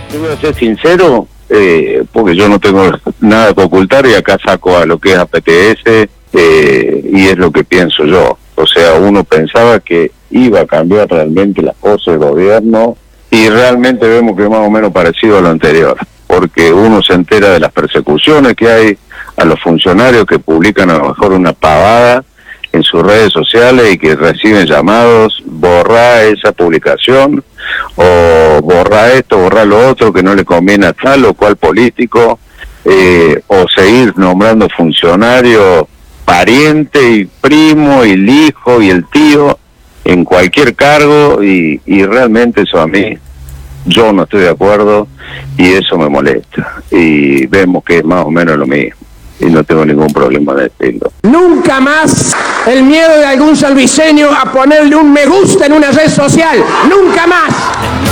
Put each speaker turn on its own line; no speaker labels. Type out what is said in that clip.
Yo voy a ser sincero, porque yo no tengo nada que ocultar y acá saco a lo que es APTS y es lo que pienso yo. O sea, uno pensaba que iba a cambiar realmente las cosas del gobierno y realmente vemos que es más o menos parecido a lo anterior, porque uno se entera de las persecuciones que hay a los funcionarios que publican a lo mejor una pavada en sus redes sociales y que reciben llamados, borra esa publicación, o borra esto, borra lo otro, que no le conviene a tal o cual político, o seguir nombrando funcionarios, pariente y primo y el hijo y el tío en cualquier cargo, y realmente eso a mí, yo no estoy de acuerdo y eso me molesta, y vemos que es más o menos lo mismo. Y no tengo ningún problema de decirlo.
Nunca más el miedo de algún salviseño a ponerle un me gusta en una red social. Nunca más.